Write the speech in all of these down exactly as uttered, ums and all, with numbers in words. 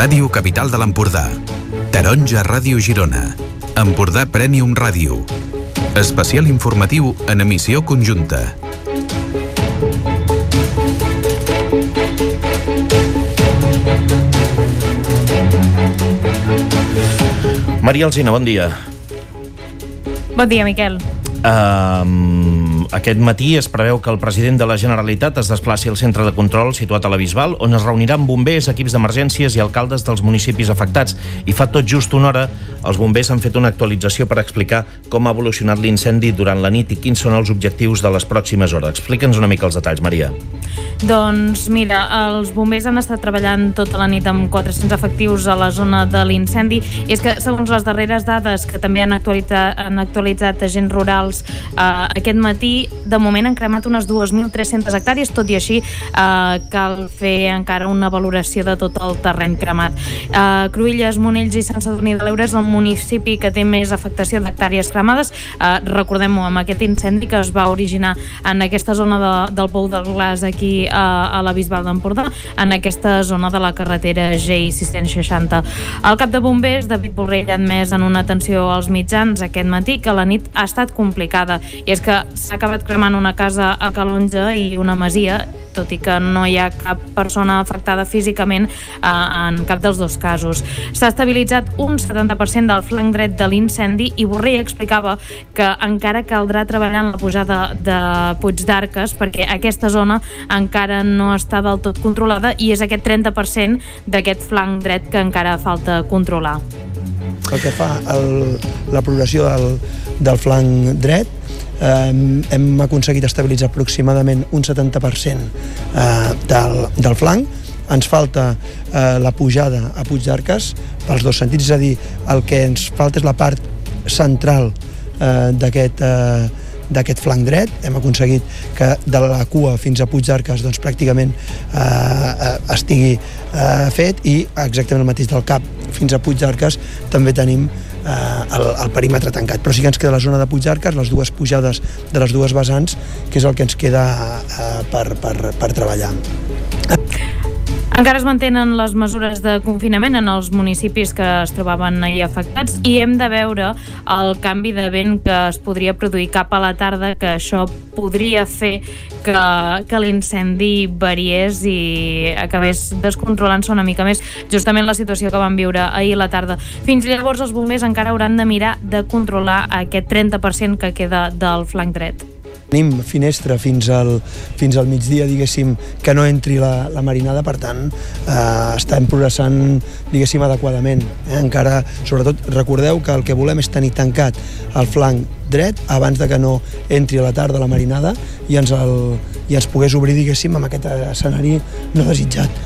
Ràdio Capital de l'Empordà. Taronja Ràdio Girona. Empordà Premium Ràdio. Especial informatiu en emissió conjunta. Maria Alsina, bon dia. Bon dia, Miquel. Um, aquest matí es preveu que el president de la Generalitat es desplaci al centre de control situat a la Bisbal, on es reuniran bombers, equips d'emergències i alcaldes dels municipis afectats. I fa tot just una hora els bombers han fet una actualització per explicar com ha evolucionat l'incendi durant la nit i quins són els objectius de les pròximes hores. Explica'ns una mica els detalls, Maria. Doncs mira, els bombers han estat treballant tota la nit amb quatre-cents efectius a la zona de l'incendi. I és que, segons les darreres dades que també han actualitzat, han actualitzat agents rurals eh, aquest matí, de moment han cremat unes dos mil tres-centes hectàrees, tot i així eh, cal fer encara una valoració de tot el terreny cremat. Eh, Cruïlles, Monells i Sant Sadurní de l'Ebre és el municipi que té més afectació d'hectàrees cremades. Eh, Recordem-ho, amb aquest incendi que es va originar en aquesta zona de, del Pou del Glaç aquí a, a la Bisbal d'Empordà, en aquesta zona de la carretera G I sis-cents seixanta. El cap de bombers, David Borrell, ha admès en una atenció als mitjans aquest matí que la nit ha estat complicada, i és que s'ha acabat cremant una casa a Calonja i una masia, tot i que no hi ha cap persona afectada físicament eh, en cap dels dos casos. S'ha estabilitzat un setanta per cent del flanc dret de l'incendi i Borrell explicava que encara caldrà treballar en la pujada de Puigdarques perquè aquesta zona encara no està del tot controlada i és aquest trenta per cent d'aquest flanc dret que encara falta controlar. El que fa el, la progressió del, del flanc dret, eh, hem aconseguit estabilitzar aproximadament un setanta per cent eh, del, del flanc. Ens falta eh, la pujada a Puigdarques pels dos sentits, és a dir, el que ens falta és la part central eh, d'aquest eh, d'aquest flanc dret. Hem aconseguit que de la cua fins a Puigdarques doncs, pràcticament eh, estigui eh, fet, i exactament el mateix del cap fins a Puigdarques també tenim eh, el, el perímetre tancat. Però sí que ens queda la zona de Puigdarques, les dues pujades de les dues vessants, que és el que ens queda eh, per, per, per treballar. Encara es mantenen les mesures de confinament en els municipis que es trobaven ahir afectats i hem de veure el canvi de vent que es podria produir cap a la tarda, que això podria fer que, que l'incendi variés i acabés descontrolant-se una mica més, justament la situació que vam viure ahir a la tarda. Fins llavors els bombers encara hauran de mirar de controlar aquest trenta per cent que queda del flanc dret. Tenim finestra fins al, fins al migdia, diguéssim, que no entri la, la marinada, per tant, eh, estem progressant, diguéssim, adequadament. Eh? Encara, sobretot, recordeu que el que volem és tenir tancat el flanc dret abans de que no entri a la tarda la marinada i ens, el, i ens pogués obrir, diguéssim, amb aquest escenari no desitjat.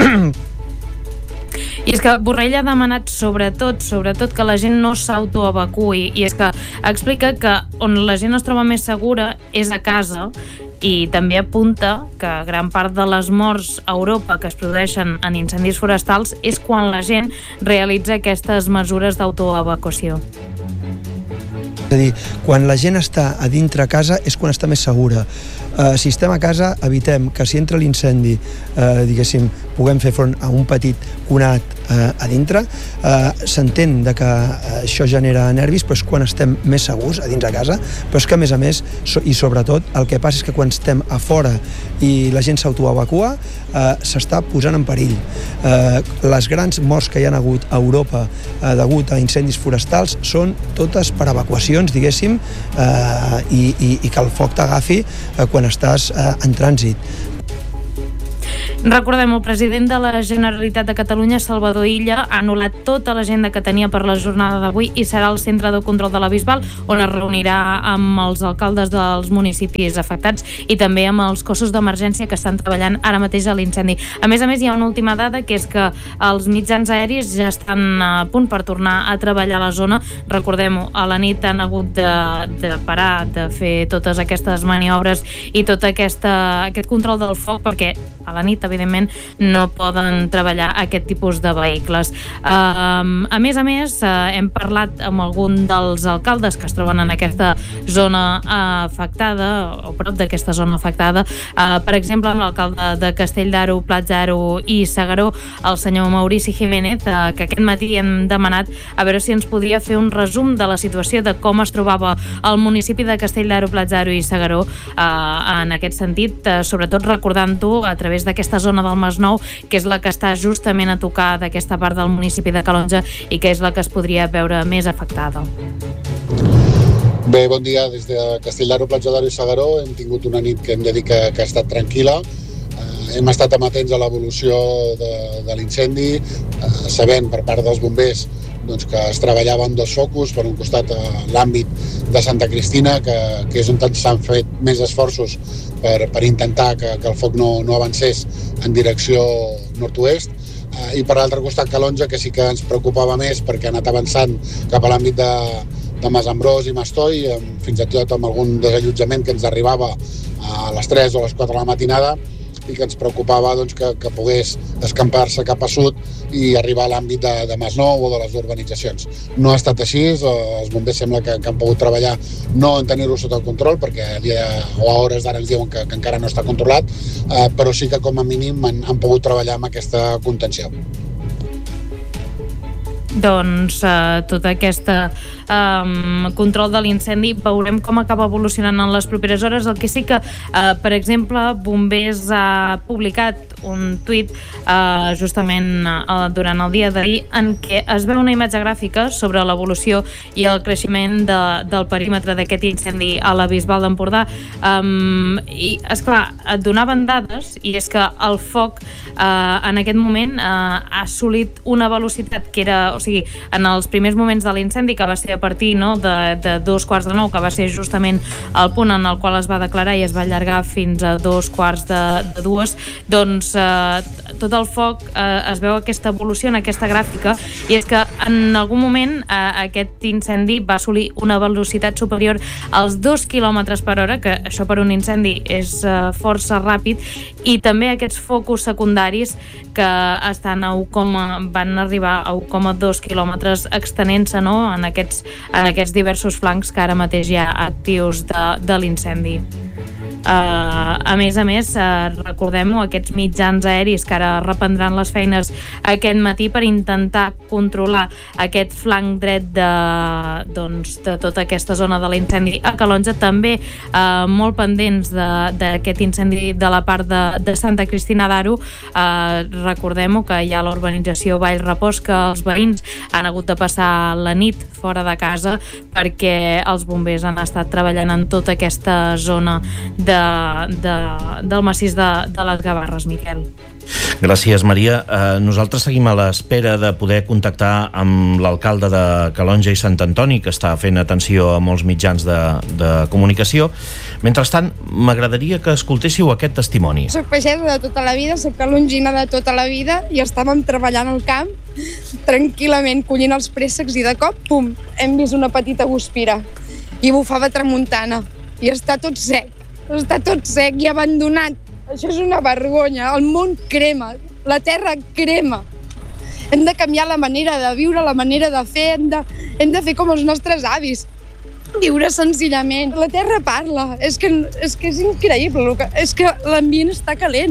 I és que Borrell ha demanat sobretot, sobretot que la gent no s'autoevacuï, i és que explica que on la gent es troba més segura és a casa, i també apunta que gran part de les morts a Europa que es produeixen en incendis forestals és quan la gent realitza aquestes mesures d'autoevacuació. És a dir, quan la gent està a dintre a casa és quan està més segura. Uh, si estem a casa, evitem que si entra l'incendi, uh, diguéssim, puguem fer front a un petit conat uh, a dintre. Uh, S'entén de que uh, això genera nervis, però és quan estem més segurs a dins a casa, però és que a més a més, so, i sobretot, el que passa és que quan estem a fora i la gent s'autoevacua, uh, s'està posant en perill. Uh, les grans morts que hi ha hagut a Europa uh, degut a incendis forestals són totes per evacuacions, diguéssim, uh, i, i, i que el foc t'agafi uh, quan estàs eh, en trànsit. Recordem, el president de la Generalitat de Catalunya, Salvador Illa, ha anul·lat tota l'agenda que tenia per la jornada d'avui i serà al centre de control de la Bisbal, on es reunirà amb els alcaldes dels municipis afectats i també amb els cossos d'emergència que estan treballant ara mateix a l'incendi. A més a més, hi ha una última dada, que és que els mitjans aèris ja estan a punt per tornar a treballar a la zona. Recordem-ho, a la nit han hagut de, de parar de fer totes aquestes maniobres i tot aquesta, aquest control del foc, perquè a la nit, evidentment, no poden treballar aquest tipus de vehicles. Uh, a més a més, uh, hem parlat amb algun dels alcaldes que es troben en aquesta zona uh, afectada, o prop d'aquesta zona afectada. Uh, per exemple, amb l'alcalde de Castell d'Aro, Plat d'Aro i S'Agaró, el senyor Maurici Jiménez, uh, que aquest matí hem demanat a veure si ens podria fer un resum de la situació de com es trobava el municipi de Castell d'Aro, Plat d'Aro i S'Agaró uh, en aquest sentit, uh, sobretot recordant-ho a través d'aquesta zona del Masnou, que és la que està justament a tocar d'aquesta part del municipi de Calonge i que és la que es podria veure més afectada. Bé, bon dia. Des de Castell d'Aro, Plat d'Aro i S'Agaró hem tingut una nit que hem de dir que, que ha estat tranquil·la. Eh, hem estat amatents a l'evolució de, de l'incendi, eh, sabent per part dels bombers doncs, que es treballaven dos focus, per un costat a l'àmbit de Santa Cristina, que, que és on s'han fet més esforços per, per intentar que, que el foc no, no avancés en direcció nord-oest, eh, i per l'altre costat Calonge, que sí que ens preocupava més perquè ha anat avançant cap a l'àmbit de, de Masambrós i Mastoi, amb, fins i tot amb algun desallotjament que ens arribava a les tres o a les quatre de la matinada, i que ens preocupava doncs, que, que pogués escampar-se cap a sud i arribar a l'àmbit de, de Masnou o de les urbanitzacions. No ha estat així, els bombers sembla que, que han pogut treballar no en tenir-ho sota el control, perquè a, dia, o a hores d'ara ens diuen que, que encara no està controlat, eh, però sí que com a mínim han, han pogut treballar amb aquesta contenció. Doncs eh, tota aquesta eh, control de l'incendi veurem com acaba evolucionant en les properes hores. El que sí que, eh, per exemple, Bombers ha publicat un tuit eh, justament eh, durant el dia d'ahir en què es veu una imatge gràfica sobre l'evolució i el creixement de, del perímetre d'aquest incendi a la Bisbal d'Empordà. Um, i, esclar, et donaven dades, i és que el foc eh, en aquest moment eh, ha assolit una velocitat que era, o sigui, en els primers moments de l'incendi, que va ser a partir no, de, de dos quarts de nou, que va ser justament el punt en el qual es va declarar i es va allargar fins a dos quarts de, de dues, doncs eh, tot el foc eh, es veu aquesta evolució en aquesta gràfica, i és que en algun moment eh, aquest incendi va assolir una velocitat superior als dos quilòmetres per hora, que això per un incendi és eh, força ràpid, i també aquests focus secundaris que estan a u, van arribar a u coma dos quilòmetres extenent-se no, en, aquests, en aquests diversos flancs que ara mateix hi ha actius de, de l'incendi. Uh, a més a més, uh, recordem-ho, aquests mitjans aeris que ara reprendran les feines aquest matí per intentar controlar aquest flanc dret de, doncs, de tota aquesta zona de l'incendi a Calonge, també uh, molt pendents d'aquest incendi de la part de, de Santa Cristina d'Aro. Uh, recordem-ho que hi ha l'urbanització Vall Repòs, que els veïns han hagut de passar la nit fora de casa perquè els bombers han estat treballant en tota aquesta zona de De, de, del massís de, de les Gavarres, Miquel. Gràcies, Maria. Eh, nosaltres seguim a l'espera de poder contactar amb l'alcalde de Calonge i Sant Antoni, que està fent atenció a molts mitjans de, de comunicació. Mentrestant, m'agradaria que escoltéssiu aquest testimoni. Soc pagesa de tota la vida, soc calongina de tota la vida, i estàvem treballant al camp tranquil·lament, collint els préssecs, i de cop, pum, hem vist una petita guspira i bufava tramuntana i està tot sec. Està tot sec i abandonat. Això és una vergonya. El món crema, la terra crema. Hem de canviar la manera de viure, la manera de fer, hem de, hem de fer com els nostres avis. Viure senzillament. La terra parla. És que és, que és increïble. És que l'ambient està calent.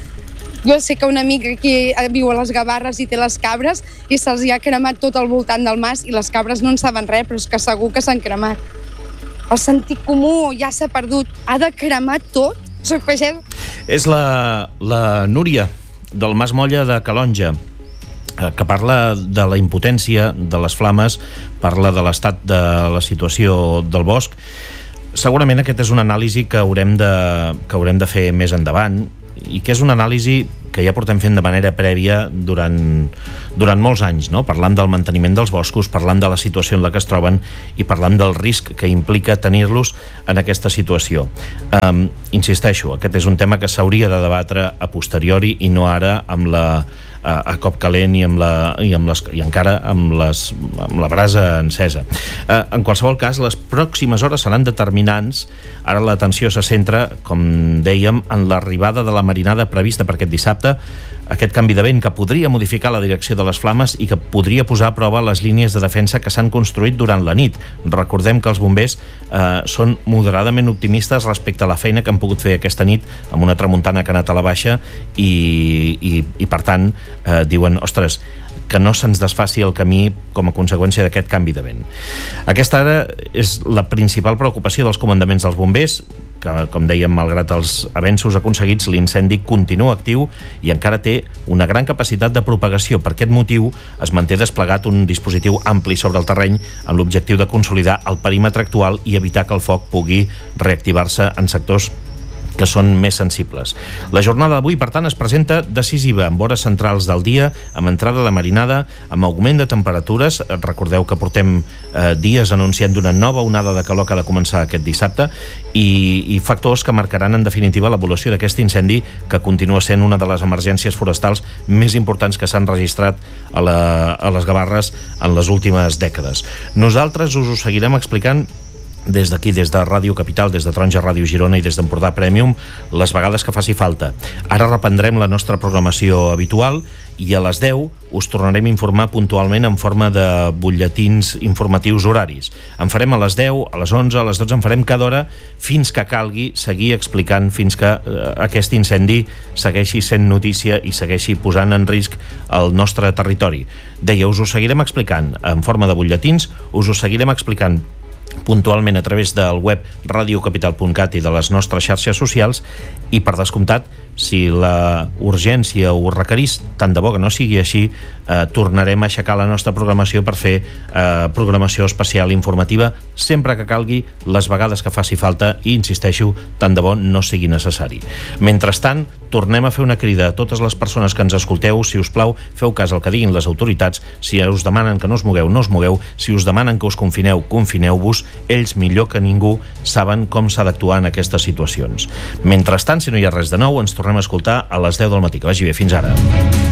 Jo sé que una amiga aquí viu a les Gavarres i té les cabres i se'ls ha cremat tot al voltant del mas i les cabres no en saben res, però és que segur que s'han cremat. El sentit comú ja s'ha perdut. Ha de cremar tot? Soc pagès. És la, la Núria, del Mas Molla de Calonge, que parla de la impotència de les flames, parla de l'estat de la situació del bosc. Segurament aquest és una anàlisi que haurem de, que haurem de fer més endavant, i que és una anàlisi que ja portem fent de manera prèvia durant, durant molts anys, no? Parlant del manteniment dels boscos, parlant de la situació en la que es troben i parlant del risc que implica tenir-los en aquesta situació. Um, insisteixo, aquest és un tema que s'hauria de debatre a posteriori i no ara amb la a, a cop calent i, amb la, i, amb les, i encara amb, les, amb la brasa encesa. Eh, en qualsevol cas, les pròximes hores seran determinants. Ara l'atenció se centra, com dèiem, en l'arribada de la marinada prevista per aquest dissabte, aquest canvi de vent que podria modificar la direcció de les flames i que podria posar a prova les línies de defensa que s'han construït durant la nit. Recordem que els bombers eh, són moderadament optimistes respecte a la feina que han pogut fer aquesta nit amb una tramuntana que ha anat a la baixa i, i, i per tant, eh, diuen, ostres, que no se'ns desfaci el camí com a conseqüència d'aquest canvi de vent. Aquesta ara és la principal preocupació dels comandaments dels bombers, que, com dèiem, malgrat els avenços aconseguits, l'incendi continua actiu i encara té una gran capacitat de propagació. Per aquest motiu es manté desplegat un dispositiu ampli sobre el terreny amb l'objectiu de consolidar el perímetre actual i evitar que el foc pugui reactivar-se en sectors que són més sensibles. La jornada d'avui, per tant, es presenta decisiva en hores centrals del dia, amb entrada de marinada, amb augment de temperatures. Recordeu que portem eh, dies anunciant d'una nova onada de calor que ha de començar aquest dissabte i, i factors que marcaran en definitiva l'evolució d'aquest incendi, que continua sent una de les emergències forestals més importants que s'han registrat a, la, a les Gavarres en les últimes dècades. Nosaltres us ho seguirem explicant des d'aquí, des de Ràdio Capital, des de Taronja Ràdio Girona i des d'Empordà Premium, les vegades que faci falta. Ara reprendrem la nostra programació habitual i a les deu us tornarem a informar puntualment en forma de butlletins informatius horaris. En farem a les deu, a les onze, a les dotze, en farem cada hora fins que calgui seguir explicant, fins que eh, aquest incendi segueixi sent notícia i segueixi posant en risc el nostre territori. Deia, us ho seguirem explicant en forma de butlletins, us ho seguirem explicant puntualment a través del web radiocapital punt cat i de les nostres xarxes socials i, per descomptat, si la urgència ho requerís, tant de bo que no sigui així, eh, tornarem a aixecar la nostra programació per fer eh, programació especial informativa sempre que calgui, les vegades que faci falta i, insisteixo, tant de bo no sigui necessari. Mentrestant, tornem a fer una crida a totes les persones que ens escolteu. Si us plau, feu cas al que diguin les autoritats. Si us demanen que no us mogueu, no us mogueu. Si us demanen que us confineu, confineu-vos. Ells, millor que ningú, saben com s'ha d'actuar en aquestes situacions. Mentrestant, si no hi ha res de nou, ens tornem a escoltar a les deu del matí. Que vagi bé, fins ara.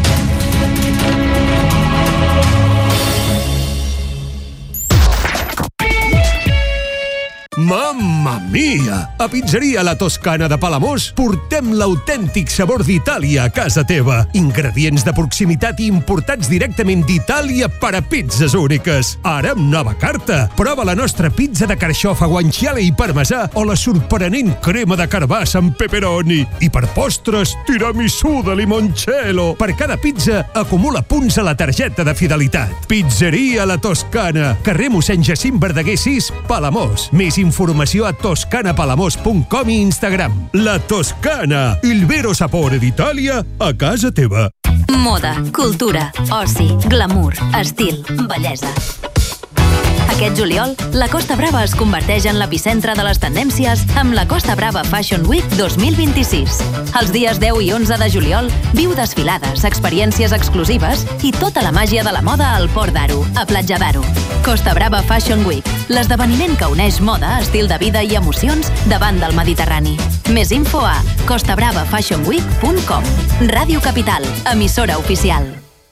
Mamma mia! A Pizzeria La Toscana de Palamós portem l'autèntic sabor d'Itàlia a casa teva. Ingredients de proximitat i importats directament d'Itàlia per a pizzas úniques. Ara amb nova carta. Prova la nostra pizza de carxofa, guanciale i parmesà o la sorprenent crema de carbassa amb pepperoni. I per postres, tiramisù de limoncello. Per cada pizza, acumula punts a la targeta de fidelitat. Pizzeria La Toscana, carrer Mossèn Jacint Verdaguer sis, Palamós. Més informació a toscana palamós punt com i Instagram. La Toscana, il vero sapore d'Itàlia a casa teva. Moda, cultura, oci, glamour, estil, bellesa. Aquest juliol, la Costa Brava es converteix en l'epicentre de les tendències amb la Costa Brava Fashion Week dos mil vint-i-sis. Els dies deu i onze de juliol, viu desfilades, experiències exclusives i tota la màgia de la moda al Port d'Aro, a Platja d'Aro. Costa Brava Fashion Week, l'esdeveniment que uneix moda, estil de vida i emocions davant del Mediterrani. Més info a costa brava fashion week punt com. Ràdio Capital, emissora oficial.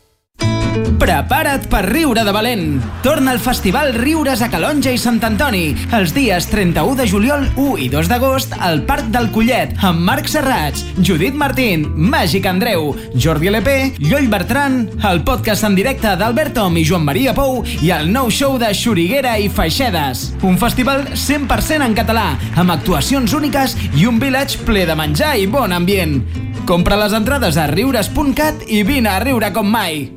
Prepara't per riure de valent. Torna al Festival Riures a Calonja i Sant Antoni els dies trenta-u de juliol, u i dos d'agost al Parc del Collet amb Marc Serrats, Judit Martín, Màgic Andreu, Jordi L P, Lloll Bertran, el podcast en directe d'Albert Tom i Joan Maria Pou i el nou show de Xuriguera i Faixedes. Un festival cent per cent en català, amb actuacions úniques i un village ple de menjar i bon ambient. Compra les entrades a riures punt cat i vine a riure com mai.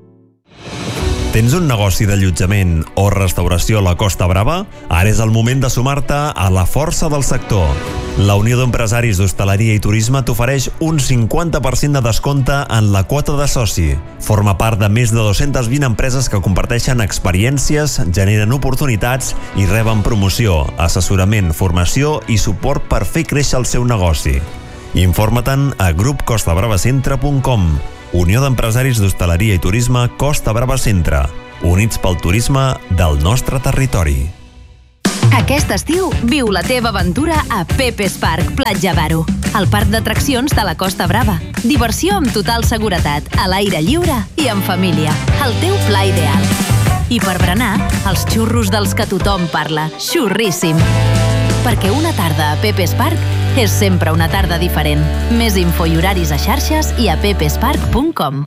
Tens un negoci d'allotjament o restauració a la Costa Brava? Ara és el moment de sumar-te a la força del sector. La Unió d'Empresaris d'Hostaleria i Turisme t'ofereix un cinquanta per cent de descompte en la quota de soci. Forma part de més de dues-centes vint empreses que comparteixen experiències, generen oportunitats i reben promoció, assessorament, formació i suport per fer créixer el seu negoci. Informa-te'n a grup costa brava centre punt com. Unió d'Empresaris d'Hostaleria i Turisme Costa Brava Centre. Units pel turisme del nostre territori. Aquest estiu, viu la teva aventura a Pepes Park, Platja d'Aro, el parc d'atraccions de la Costa Brava. Diversió amb total seguretat, a l'aire lliure i en família. El teu pla ideal. I per berenar, els xurros dels que tothom parla. Xurríssim! Perquè una tarda a Pepes Park és sempre una tarda diferent. Més info i horaris a xarxes i a pepespark punt com.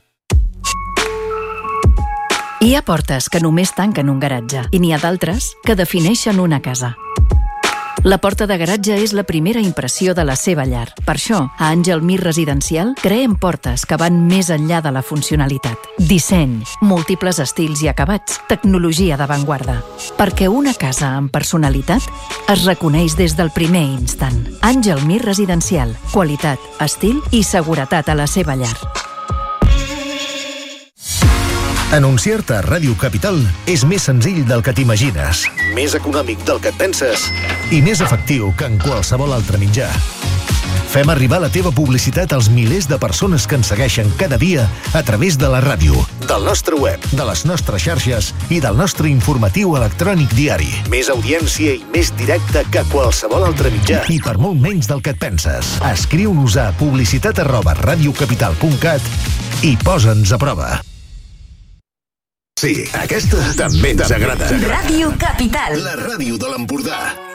Hi ha portes que només tanquen un garatge i n'hi ha d'altres que defineixen una casa. La porta de garatge és la primera impressió de la seva llar. Per això, a Àngel Mir Residencial creem portes que van més enllà de la funcionalitat. Disseny, múltiples estils i acabats, tecnologia d'avantguarda. Perquè una casa amb personalitat es reconeix des del primer instant. Àngel Mir Residencial. Qualitat, estil i seguretat a la seva llar. Anunciar-te a Ràdio Capital és més senzill del que t'imagines, més econòmic del que et penses i més efectiu que en qualsevol altre mitjà. Fem arribar la teva publicitat als milers de persones que ens segueixen cada dia a través de la ràdio, del nostre web, de les nostres xarxes i del nostre informatiu electrònic diari. Més audiència i més directe que qualsevol altre mitjà i per molt menys del que et penses. Escriu-nos a publicitat arroba radiocapital punt cat i posa'ns a prova. Sí, aquesta també ens agrada. Ràdio Capital. La ràdio de l'Empordà.